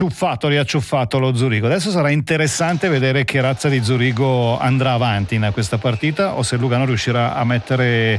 riacciuffato lo Zurigo. Adesso sarà interessante vedere che razza di Zurigo andrà avanti in questa partita o se Lugano riuscirà a mettere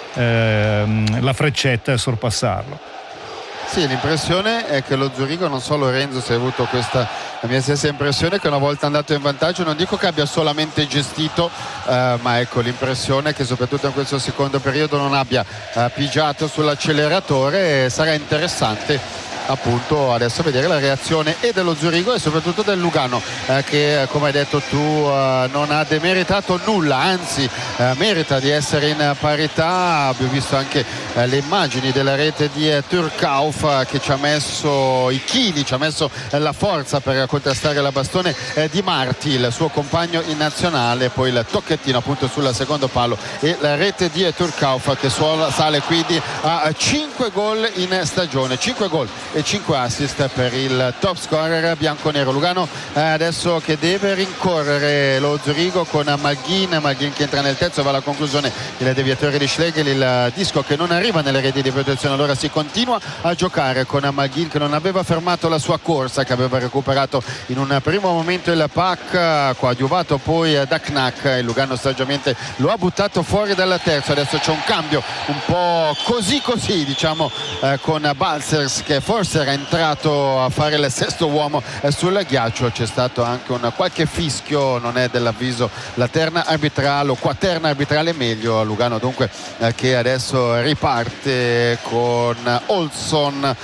la freccetta e sorpassarlo. Sì, l'impressione è che lo Zurigo, non so Lorenzo se hai avuto questa la mia stessa impressione, che una volta andato in vantaggio, non dico che abbia solamente gestito, ma ecco, l'impressione è che soprattutto in questo secondo periodo non abbia pigiato sull'acceleratore. Sarà interessante appunto adesso vedere la reazione e dello Zurigo e soprattutto del Lugano, che come hai detto tu non ha demeritato nulla, anzi merita di essere in parità. Abbiamo visto anche le immagini della rete di Turkauf, che ci ha messo i chili, ci ha messo la forza per contrastare la bastone di Marti, il suo compagno in nazionale. Poi il tocchettino appunto sul secondo palo e la rete di Turkauf, che sale quindi a 5 gol in stagione, 5 gol e 5 assist per il top scorer bianconero. Lugano adesso che deve rincorrere lo Zurigo con Malghin che entra nel terzo, va alla conclusione il deviatore di Schlegel, il disco che non arriva nelle reti di protezione. Allora si continua a giocare con Malghin, che non aveva fermato la sua corsa, che aveva recuperato in un primo momento il pack, coadiuvato poi da Knack. Il Lugano saggiamente lo ha buttato fuori dal terzo. Adesso c'è un cambio un po' così diciamo, con Balcers, che forse era entrato a fare il sesto uomo sul ghiaccio. C'è stato anche qualche fischio, non è dell'avviso la terna arbitrale o quaterna arbitrale meglio. Lugano dunque che adesso riparte con Olson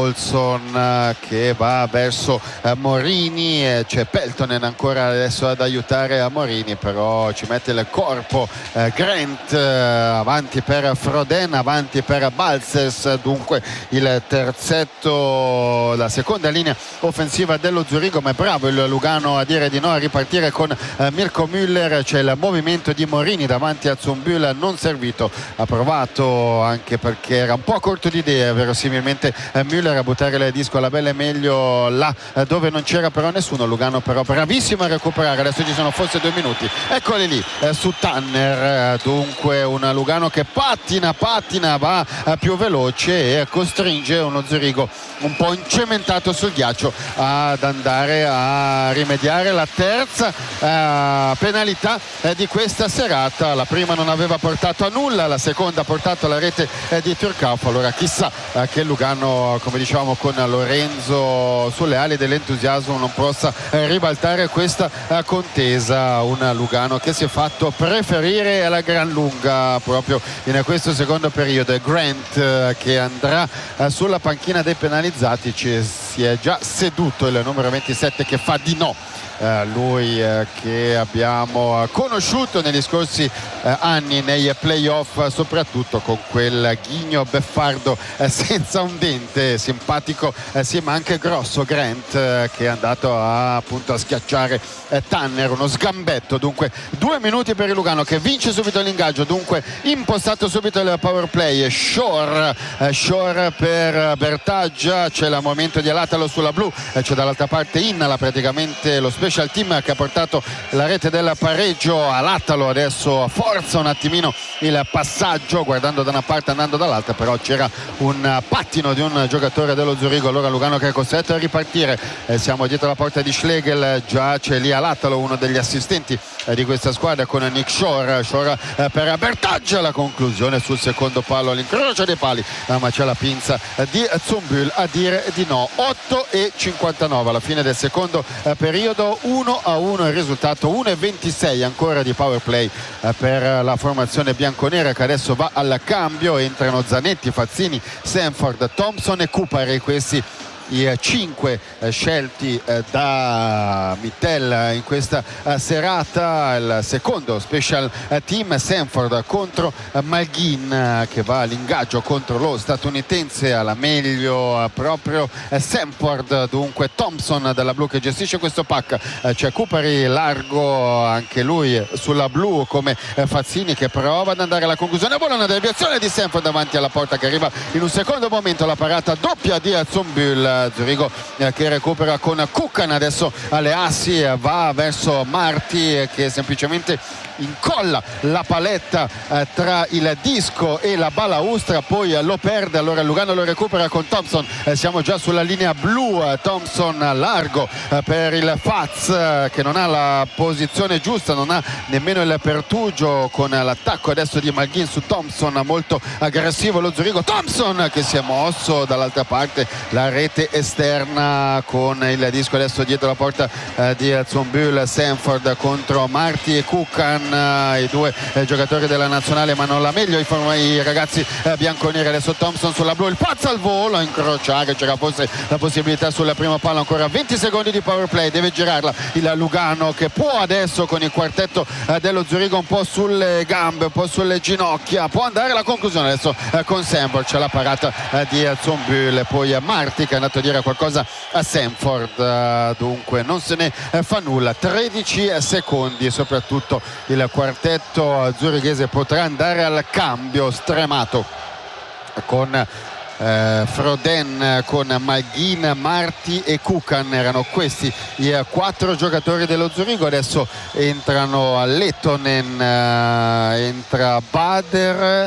che va verso Morini. C'è Peltonen ancora adesso ad aiutare a Morini, però ci mette il corpo Grant, avanti per Froden, avanti per Balcers. Dunque il terzetto, la seconda linea offensiva dello Zurigo, ma è bravo il Lugano a dire di no, a ripartire con Mirko Müller. C'è il movimento di Morini davanti a Zumbül, non servito, ha provato anche perché era un po' corto di idee verosimilmente Müller a buttare il disco alla bella e meglio là dove non c'era però nessuno. Lugano però bravissimo a recuperare. Adesso ci sono forse 2 minuti, eccoli lì su Tanner. Dunque un Lugano che pattina, va più veloce e costringe uno Zurigo un po' incementato sul ghiaccio ad andare a rimediare la terza penalità di questa serata. La prima non aveva portato a nulla, la seconda ha portato alla rete di Turkauf. Allora chissà che Lugano, come diciamo con Lorenzo, sulle ali dell'entusiasmo non possa ribaltare questa contesa. Un Lugano che si è fatto preferire alla gran lunga proprio in questo secondo periodo. Grant che andrà sulla panchina dei penalizzati, si è già seduto il numero 27 che fa di no. Lui che abbiamo conosciuto negli scorsi anni nei playoff, soprattutto con quel ghigno beffardo senza un dente, simpatico sì ma anche grosso Grant, che è andato appunto a schiacciare Tanner, uno sgambetto. Dunque 2 minuti per il Lugano che vince subito l'ingaggio, dunque impostato subito il power play. Shore per Bertaggia, c'è il momento di Alatalo sulla blu, c'è dall'altra parte Innala, praticamente lo special team che ha portato la rete del pareggio. Alatalo adesso forza un attimino il passaggio guardando da una parte andando dall'altra, però c'era un pattino di un giocatore dello Zurigo. Allora Lugano che è costretto a ripartire, siamo dietro la porta di Schlegel, già c'è lì Alatalo, uno degli assistenti di questa squadra, con Nick Shore per Bertaggia, la conclusione sul secondo palo all'incrocio dei pali, ma c'è la pinza di Zumbül a dire di no. 8:59 alla fine del secondo periodo, 1-1 il risultato, 1:26 ancora di power play per la formazione bianconera, che adesso va al cambio. Entrano Zanetti, Fazzini, Sanford, Thompson e Kupari, questi i 5 scelti da Mittel in questa serata. Il secondo special team, Sanford contro Malghin, che va all'ingaggio contro lo statunitense. Alla meglio proprio Sanford, dunque Thompson della blu che gestisce questo pack. C'è Kupari largo anche lui sulla blu, come Fazzini, che prova ad andare alla conclusione. Vola una deviazione di Sanford davanti alla porta, che arriva in un secondo momento. La parata doppia di Zumbül. Zurigo che recupera con Kukan adesso alle assi, va verso Marti che semplicemente incolla la paletta tra il disco e la balaustra, poi lo perde, allora Lugano lo recupera con Thompson, siamo già sulla linea blu, Thompson largo per il Faz che non ha la posizione giusta, non ha nemmeno il pertugio, con l'attacco adesso di Malghin su Thompson, molto aggressivo lo Zurigo. Thompson che si è mosso dall'altra parte, la rete esterna con il disco adesso dietro la porta di Zumbull. Sanford contro Marti e Kukan, i due giocatori della nazionale, ma non la meglio i ragazzi bianconeri. Adesso Thompson sulla blu, il Faz al volo a incrociare, c'era forse la possibilità sulla prima palla, ancora 20 secondi di power play, deve girarla il Lugano che può adesso con il quartetto dello Zurigo un po' sulle gambe, un po' sulle ginocchia, può andare alla conclusione adesso con Sanford, c'è la parata di Zumbull e poi Marti che è andato a dire qualcosa a Sanford, dunque non se ne fa nulla. 13 secondi, soprattutto il quartetto zurighese potrà andare al cambio stremato con Froden, con Malghin, Marti e Kukan. Erano questi i 4 giocatori dello Zurigo. Adesso entrano Lettonen, entra Bader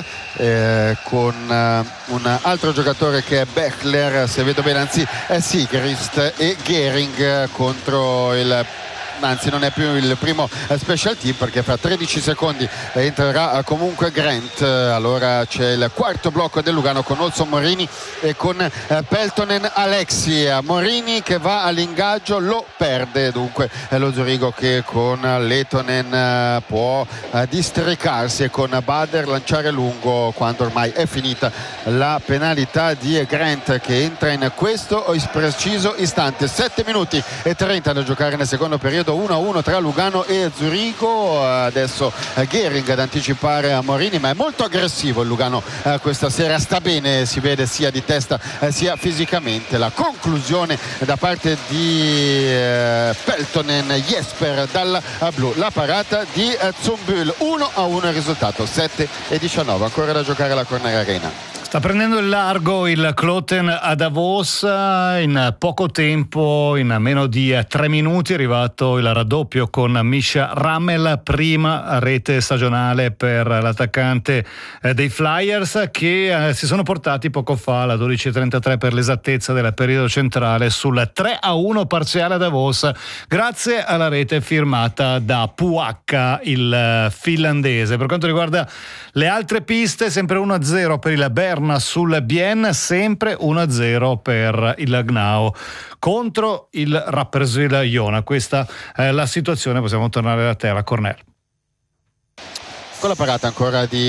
con un altro giocatore che è Bechler, se vedo bene, anzi è Sigrist, e Gehring contro anzi non è più il primo special team, perché fra 13 secondi entrerà comunque Grant. Allora c'è il quarto blocco del Lugano con Olson Morini e con Peltonen Alexi. Morini che va all'ingaggio, lo perde, dunque è lo Zurigo che con Lettonen può districarsi e con Bader lanciare lungo quando ormai è finita la penalità di Grant, che entra in questo preciso istante. 7 minuti e 30 da giocare nel secondo periodo, 1-1 tra Lugano e Zurigo. Adesso Gehring ad anticipare a Morini, ma è molto aggressivo il Lugano questa sera, sta bene, si vede sia di testa sia fisicamente. La conclusione da parte di Peltonen Jesper dal blu, la parata di Zumbull. 1-1 il risultato, 7:19 ancora da giocare alla Corner Arena. Sta prendendo il largo il Kloten a Davos in poco tempo, in meno di 3 minuti è arrivato il raddoppio con Misha Rammel, prima rete stagionale per l'attaccante dei Flyers, che si sono portati poco fa alla 12:33 per l'esattezza del periodo centrale sul 3-1 parziale a Davos, grazie alla rete firmata da Puakka, il finlandese. Per quanto riguarda le altre piste, sempre 1-0 per il Berna sul Bien, sempre 1-0 per il Gnao contro il Rapperswil Jona. Questa è la situazione. Possiamo tornare da terra, Cornel. Con la parata ancora di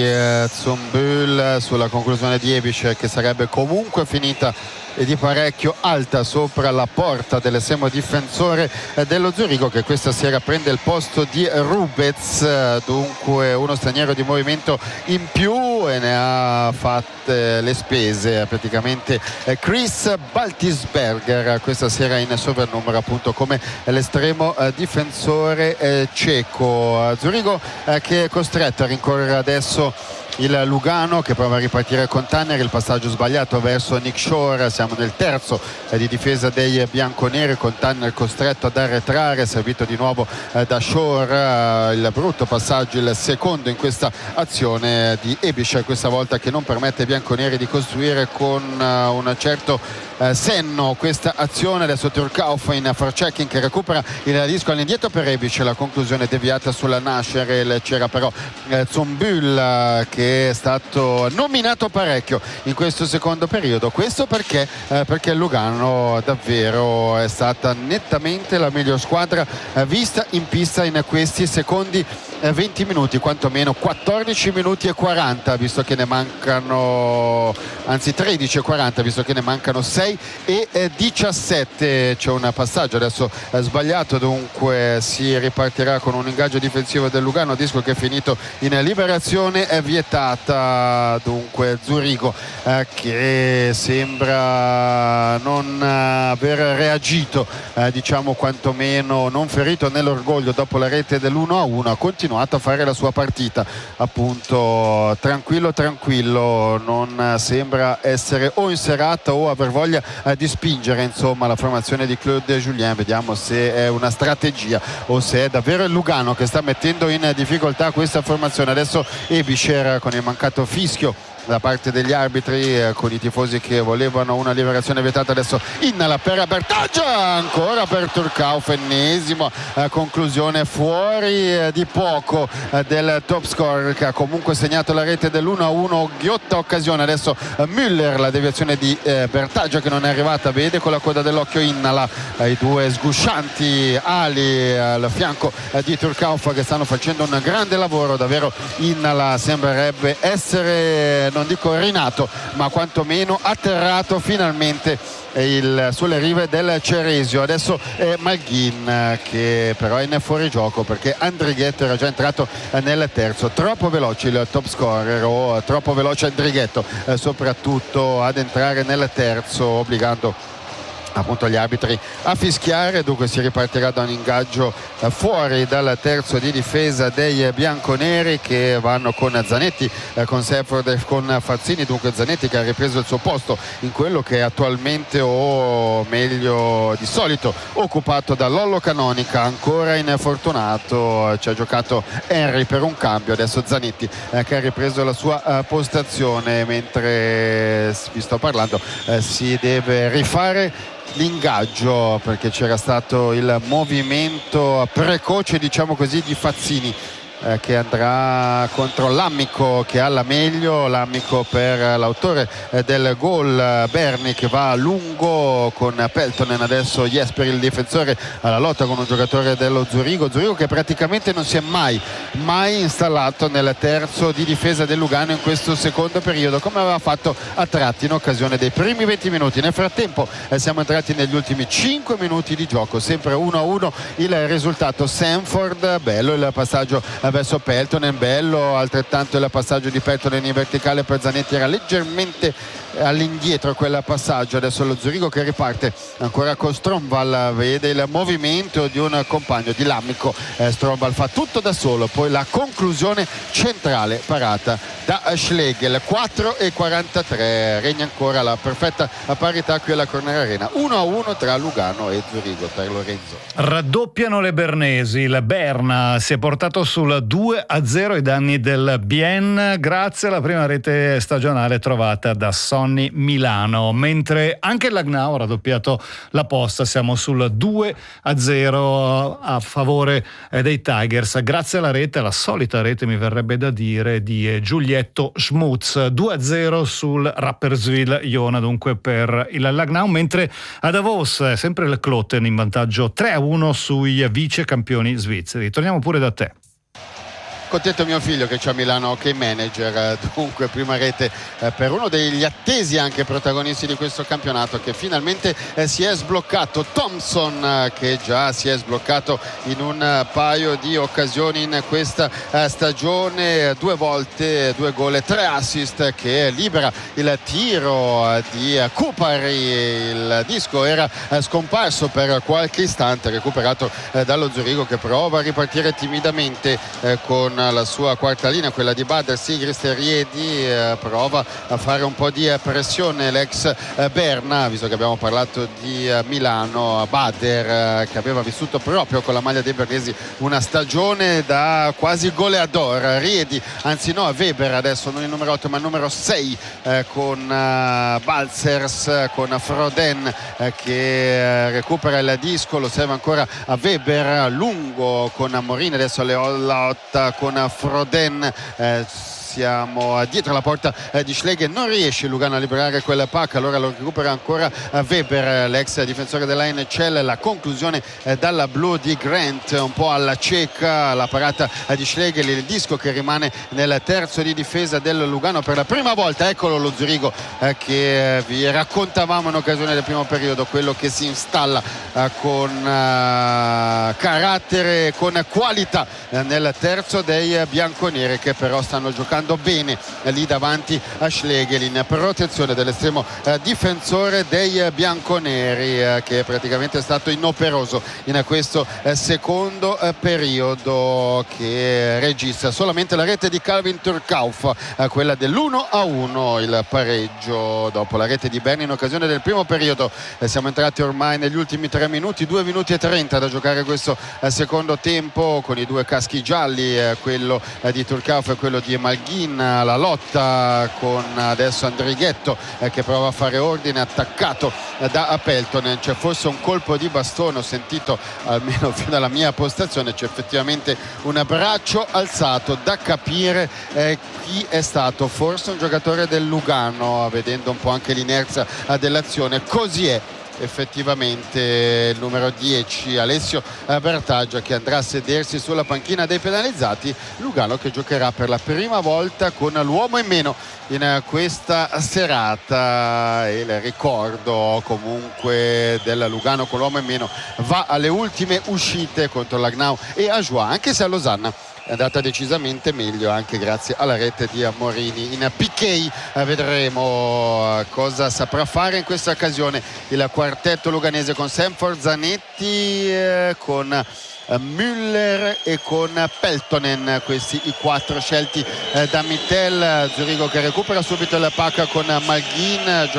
Zumbull sulla conclusione di Ebic, che sarebbe comunque finita e di parecchio alta sopra la porta dell'estremo difensore dello Zurigo, che questa sera prende il posto di Rubez, dunque uno straniero di movimento in più, e ne ha fatte le spese praticamente Chris Baltisberger questa sera in sovrannumero, appunto come l'estremo difensore ceco. Zurigo che è costretto a rincorrere adesso il Lugano, che prova a ripartire con Tanner, il passaggio sbagliato verso Nick Shore. Siamo nel terzo di difesa dei bianconeri, con Tanner costretto ad arretrare, servito di nuovo da Shore. Il brutto passaggio, il secondo in questa azione di Ebic, questa volta, che non permette ai bianconeri di costruire con un certo senno questa azione. Adesso Turkauf in forechecking che recupera il disco all'indietro per Ebic, la conclusione deviata sulla Nasher. C'era però Zumbull che è stato nominato parecchio in questo secondo periodo. Questo perché il Lugano davvero è stata nettamente la miglior squadra vista in pista in questi secondi 20 minuti, quantomeno 14 minuti e 40, visto che ne mancano, anzi 13 e 40, visto che ne mancano 6 e 17. C'è un passaggio adesso sbagliato, dunque si ripartirà con un ingaggio difensivo del Lugano, disco che è finito in liberazione vietata. Dunque Zurigo che sembra non aver reagito, diciamo quantomeno non ferito nell'orgoglio dopo la rete dell'1-1, ha continuato continuato a fare la sua partita, appunto tranquillo, non sembra essere o in serata o aver voglia di spingere, insomma, la formazione di Claude Julien. Vediamo se è una strategia o se è davvero il Lugano che sta mettendo in difficoltà questa formazione. Adesso Ebischer con il mancato fischio da parte degli arbitri, con i tifosi che volevano una liberazione vietata. Adesso Innala per Bertaggia, ancora per Turcauf, ennesima conclusione fuori di poco del top scorer che ha comunque segnato la rete dell'1-1. ghiotta occasione, adesso Müller, la deviazione di Bertaggia che non è arrivata, vede con la coda dell'occhio Innala, i due sguscianti ali al fianco di Turcauf che stanno facendo un grande lavoro. Davvero Innala sembrerebbe essere, non dico rinato, ma quantomeno atterrato finalmente sulle rive del Ceresio. Adesso è Malghin che però è in fuorigioco perché Andrighetto era già entrato nel terzo. Troppo veloce il top scorer, o troppo veloce Andrighetto soprattutto ad entrare nel terzo, obbligando appunto gli arbitri a fischiare. Dunque si ripartirà da un ingaggio fuori dal terzo di difesa dei bianconeri, che vanno con Zanetti, con Sefford e con Fazzini. Dunque Zanetti che ha ripreso il suo posto in quello che è attualmente, o meglio di solito, occupato da Lollo Canonica, ancora infortunato. Ci ha giocato Henry per un cambio, adesso Zanetti che ha ripreso la sua postazione. Mentre vi sto parlando si deve rifare l'ingaggio perché c'era stato il movimento precoce, diciamo così, di Fazzini che andrà contro l'Amico che ha la meglio. L'Amico per l'autore del gol Berni che va a lungo con Peltonen. Adesso Jesper, il difensore, alla lotta con un giocatore dello Zurigo che praticamente non si è mai installato nel terzo di difesa del Lugano in questo secondo periodo, come aveva fatto a tratti in occasione dei primi 20 minuti. Nel frattempo siamo entrati negli ultimi 5 minuti di gioco, sempre 1-1 il risultato. Sanford, bello il passaggio verso Peltonen, bello altrettanto il passaggio di Peltonen in verticale per Zanetti, era leggermente all'indietro quel passaggio. Adesso lo Zurigo che riparte ancora con Stromval, vede il movimento di un compagno di l'Amico, Stromval fa tutto da solo, poi la conclusione centrale parata da Schlegel. 4:43, regna ancora la perfetta parità qui alla Corner Arena, 1-1 tra Lugano e Zurigo per Lorenzo. Raddoppiano le bernesi, il Berna si è portato sul 2-0 ai danni del Bien grazie alla prima rete stagionale trovata da Sonny Milano, mentre anche il Langnau ha raddoppiato la posta. Siamo sul 2-0 a favore dei Tigers grazie alla rete, la solita rete mi verrebbe da dire, di Giulietto Schmutz. 2-0 sul Rapperswil Jona dunque per il Langnau, mentre a Davos sempre il Kloten in vantaggio 3-1 sui vice campioni svizzeri. Torniamo pure da te. Contento mio figlio che c'ha Milano Hockey Manager, dunque prima rete per uno degli attesi anche protagonisti di questo campionato, che finalmente si è sbloccato. Thompson che già si è sbloccato in un paio di occasioni in questa stagione, 2 volte 2 gol e 3 assist, che libera il tiro di Kupari. Il disco era scomparso per qualche istante, recuperato dallo Zurigo che prova a ripartire timidamente con la sua quarta linea, quella di Bader, Sigrist e Riedi. Prova a fare un po' di pressione l'ex Berna, visto che abbiamo parlato di Milano. Bader che aveva vissuto proprio con la maglia dei bernesi una stagione da quasi goleador. Riedi, anzi no, Weber adesso non il numero 8 ma il numero 6 con Balzers, con Froden che recupera il disco, lo serve ancora a Weber, lungo con Morini, adesso le lotta con Froden. Siamo dietro la porta di Schlegel, non riesce Lugano a liberare quel pack, allora lo recupera ancora Weber, l'ex difensore della NHL. La conclusione dalla blu di Grant, un po' alla cieca, la parata di Schlegel, il disco che rimane nel terzo di difesa del Lugano per la prima volta. Eccolo lo Zurigo che vi raccontavamo in occasione del primo periodo, quello che si installa con carattere, con qualità nel terzo dei bianconeri, che però stanno giocando difendendo bene lì davanti a Schlegel in protezione dell'estremo difensore dei bianconeri, che praticamente è stato inoperoso in questo secondo periodo, che registra solamente la rete di Calvin Turcauf, quella dell'1-1, il pareggio dopo la rete di Berni in occasione del primo periodo. Siamo entrati ormai negli ultimi 3 minuti, 2 minuti e 30 da giocare questo secondo tempo, con i 2 caschi gialli, quello di Turcauf e quello di Malghin. La lotta con adesso Andrighetto che prova a fare ordine, attaccato da Peltonen. C'è forse un colpo di bastone, ho sentito almeno fino alla mia postazione, c'è effettivamente un braccio alzato, da capire chi è stato, forse un giocatore del Lugano, vedendo un po' anche l'inerzia dell'azione. Così è effettivamente il numero 10 Alessio Bertaggia, che andrà a sedersi sulla panchina dei penalizzati. Lugano che giocherà per la prima volta con l'uomo in meno in questa serata. Il ricordo comunque del Lugano con l'uomo in meno va alle ultime uscite contro l'Agnau e Ajoie, anche se a Losanna è andata decisamente meglio, anche grazie alla rete di Morini. In Piquet vedremo cosa saprà fare in questa occasione il quartetto luganese, con Sanford, Zanetti, con Müller e con Peltonen, questi i 4 scelti da Mittel. Zurigo che recupera subito il pack con Malghin,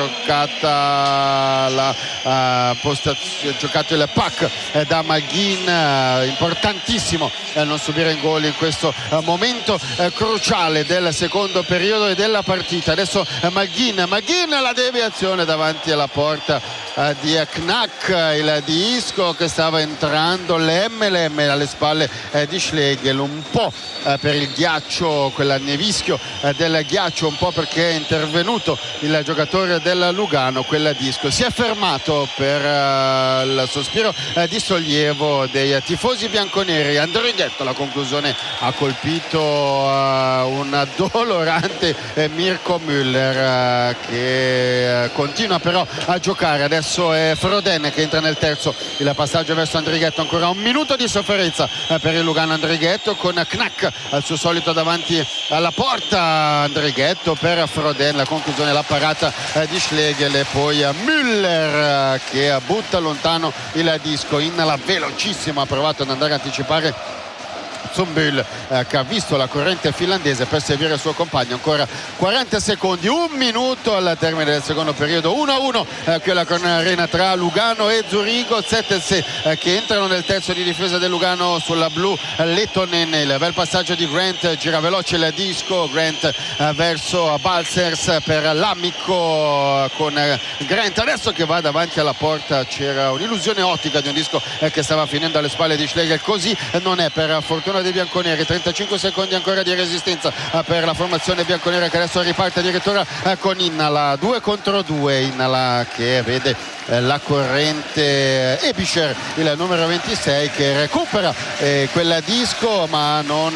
giocato il pack da Malghin, importantissimo non subire in gol in questo momento cruciale del secondo periodo e della partita. Adesso Malghin, la deviazione davanti alla porta di Knack, il di Isco che stava entrando, l'M alle spalle di Schlegel, un po' per il ghiaccio, quel nevischio del ghiaccio, un po' perché è intervenuto il giocatore del Lugano, quel disco. Si è fermato per il sospiro di sollievo dei tifosi bianconeri. Andrighetto, la conclusione, ha colpito un dolorante Mirko Müller, che continua però a giocare. Adesso è Froden che entra nel terzo, il passaggio verso Andrighetto, ancora un minuto di sofferenza per il Lugano. Andrighetto con Knack al suo solito davanti alla porta, Andrighetto per Froden, la conclusione, la parata di Schlegel e poi Müller che butta lontano il disco. In la velocissima ha provato ad andare a anticipare Zumbül, che ha visto la corrente finlandese per seguire il suo compagno. Ancora 40 secondi, 1 minuto al termine del secondo periodo. 1-1 quella con arena tra Lugano e Zurigo. Zetterse che entrano nel terzo di difesa del Lugano sulla blu Lettonen. Il bel passaggio di Grant, gira veloce il disco, Grant verso Balsers per l'Amico, con Grant adesso che va davanti alla porta. C'era un'illusione ottica di un disco che stava finendo alle spalle di Schlegel, così non è per fortuna dei bianconeri. 35 secondi ancora di resistenza per la formazione bianconera, che adesso riparte addirittura con Innala, 2 contro 2. Innala che vede la corrente Ebischer, il numero 26, che recupera quel disco, ma non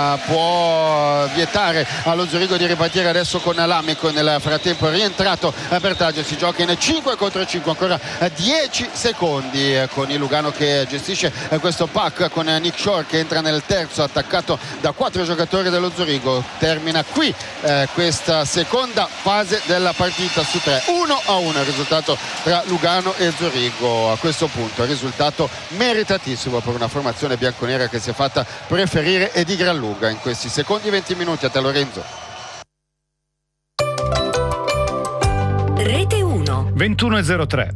può vietare allo Zurigo di ripartire adesso con l'Amico. Nel frattempo è rientrato Bertaglia, si gioca in 5 contro 5, ancora 10 secondi con il Lugano che gestisce questo pack, con Nick Shore che entra nel terzo, attaccato da 4 giocatori dello Zurigo. Termina qui questa seconda fase della partita su 3, 1-1 il risultato tra Lugano e Zurigo. A questo punto risultato meritatissimo per una formazione bianconera che si è fatta preferire e di gran lunga in questi secondi 20 minuti. A te Lorenzo. Rete 1 21:03.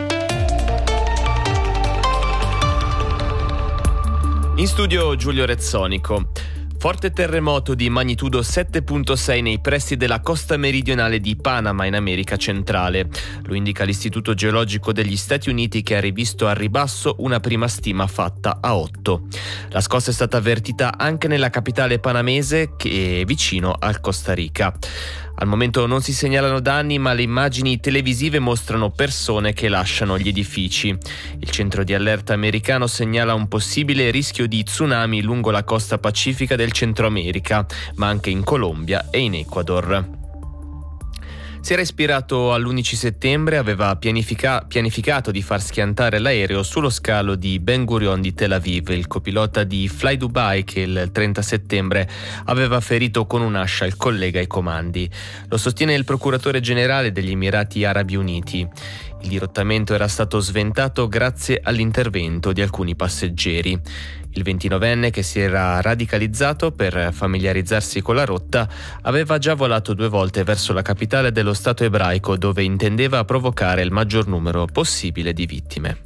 In studio Giulio Rezzonico. Forte terremoto di magnitudo 7.6 nei pressi della costa meridionale di Panama in America centrale. Lo indica l'Istituto Geologico degli Stati Uniti, che ha rivisto al ribasso una prima stima fatta a 8. La scossa è stata avvertita anche nella capitale panamese, che è vicino al Costa Rica. Al momento non si segnalano danni, ma le immagini televisive mostrano persone che lasciano gli edifici. Il centro di allerta americano segnala un possibile rischio di tsunami lungo la costa pacifica del Centro America, ma anche in Colombia e in Ecuador. Si era ispirato all'11 settembre, aveva pianificato di far schiantare l'aereo sullo scalo di Ben Gurion di Tel Aviv. Il copilota di Fly Dubai, che il 30 settembre aveva ferito con un'ascia il collega ai comandi. Lo sostiene il procuratore generale degli Emirati Arabi Uniti. Il dirottamento era stato sventato grazie all'intervento di alcuni passeggeri. Il 29enne, che si era radicalizzato per familiarizzarsi con la rotta, aveva già volato 2 volte verso la capitale dello Stato ebraico, dove intendeva provocare il maggior numero possibile di vittime.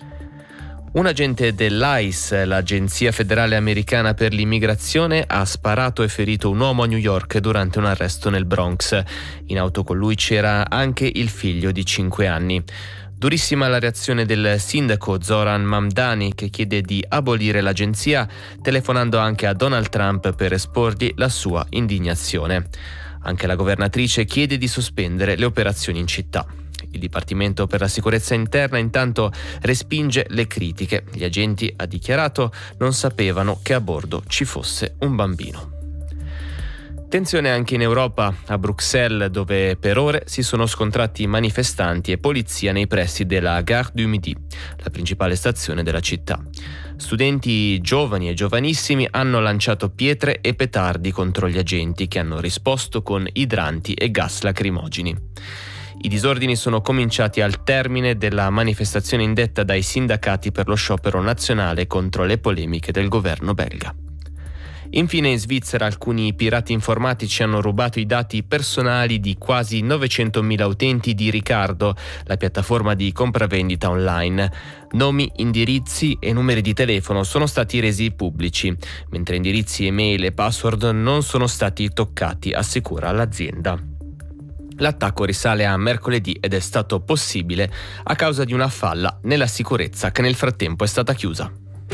Un agente dell'ICE, l'Agenzia Federale Americana per l'Immigrazione, ha sparato e ferito un uomo a New York durante un arresto nel Bronx. In auto con lui c'era anche il figlio di 5 anni. Durissima la reazione del sindaco Zoran Mamdani, che chiede di abolire l'agenzia, telefonando anche a Donald Trump per esporgli la sua indignazione. Anche la governatrice chiede di sospendere le operazioni in città. Il Dipartimento per la Sicurezza Interna intanto respinge le critiche. Gli agenti, ha dichiarato, non sapevano che a bordo ci fosse un bambino. Tensione anche in Europa, a Bruxelles, dove per ore si sono scontrati manifestanti e polizia nei pressi della Gare du Midi, la principale stazione della città. Studenti giovani e giovanissimi hanno lanciato pietre e petardi contro gli agenti, che hanno risposto con idranti e gas lacrimogeni. I disordini sono cominciati al termine della manifestazione indetta dai sindacati per lo sciopero nazionale contro le polemiche del governo belga. Infine, in Svizzera alcuni pirati informatici hanno rubato i dati personali di quasi 900.000 utenti di Ricardo, la piattaforma di compravendita online. Nomi, indirizzi e numeri di telefono sono stati resi pubblici, mentre indirizzi, email e password non sono stati toccati, assicura l'azienda. L'attacco risale a mercoledì ed è stato possibile a causa di una falla nella sicurezza che nel frattempo è stata chiusa.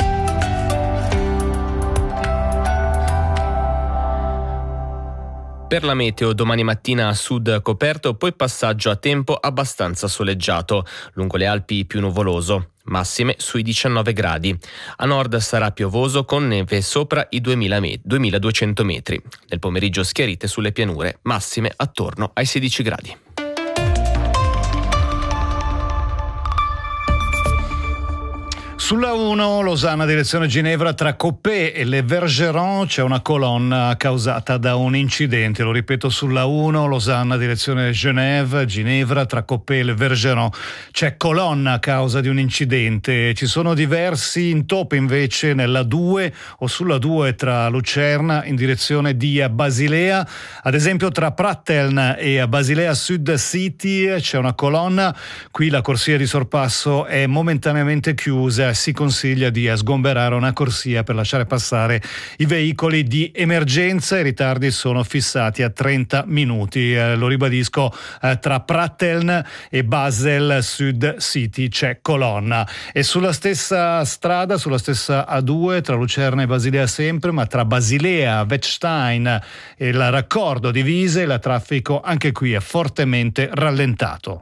Per la meteo, domani mattina a sud coperto, poi passaggio a tempo abbastanza soleggiato, lungo le Alpi più nuvoloso, massime sui 19 gradi. A nord sarà piovoso con neve sopra i 2200 metri. Nel pomeriggio schiarite sulle pianure, massime attorno ai 16 gradi. Sulla 1, Losanna direzione Ginevra, tra Coppet e Le Vergeron c'è una colonna causata da un incidente. Lo ripeto, sulla 1, Losanna direzione Ginevra, tra Coppet e Le Vergeron c'è colonna a causa di un incidente. Ci sono diversi intoppi invece nella 2 o sulla 2 tra Lucerna in direzione di Basilea. Ad esempio tra Pratteln e Basilea Sud City c'è una colonna. Qui la corsia di sorpasso è momentaneamente chiusa. Si consiglia di sgomberare una corsia per lasciare passare i veicoli di emergenza. I ritardi sono fissati a 30 minuti. Lo ribadisco, tra Pratteln e Basel Sud City c'è colonna. E sulla stessa strada, sulla stessa A2, tra Lucerna e Basilea sempre, ma tra Basilea, Wettstein e il raccordo di Wiese, il traffico anche qui è fortemente rallentato.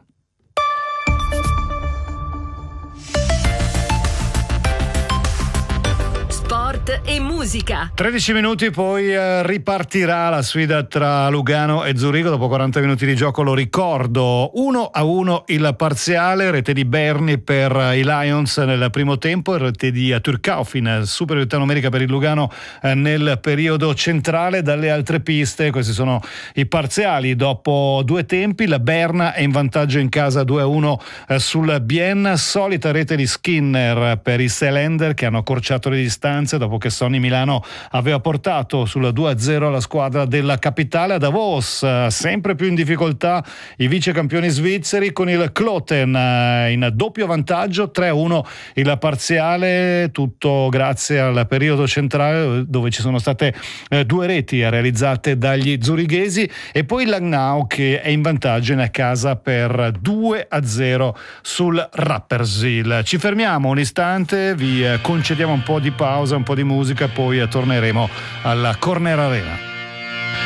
E musica. 13 minuti, poi ripartirà la sfida tra Lugano e Zurigo. Dopo 40 minuti di gioco, lo ricordo, 1-1 il parziale, rete di Berni per i Lions nel primo tempo e rete di Turcaufin, superiorità numerica per il Lugano nel periodo centrale. Dalle altre piste, questi sono i parziali dopo 2 tempi. La Berna è in vantaggio in casa 2-1 sul Bienne, solita rete di Skinner per i Seelander che hanno accorciato le distanze dopo che Sonny Milano aveva portato sul 2-0 la squadra della capitale. A Davos sempre più in difficoltà i vice campioni svizzeri con il Kloten in doppio vantaggio, 3-1 il parziale, tutto grazie al periodo centrale dove ci sono state 2 reti realizzate dagli zurighesi, e poi Langnau che è in vantaggio in casa per 2-0 sul Rapperswil. Ci fermiamo un istante, vi concediamo un po' di pausa, un po' di musica, poi torneremo alla Corner Arena.